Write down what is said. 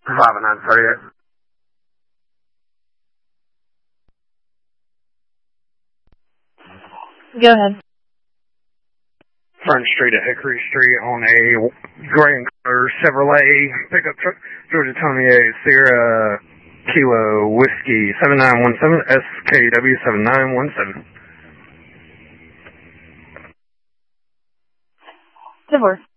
5938. Go ahead. Front Street at Hickory Street on a gray and color Chevrolet pickup truck, Georgia Tony A. Sierra Kilo Whiskey 7917 SKW 7917. Divorce.